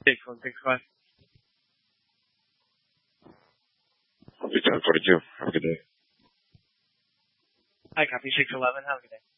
165. Copy 1042. Have a good day. Hi, copy 611. Have a good day.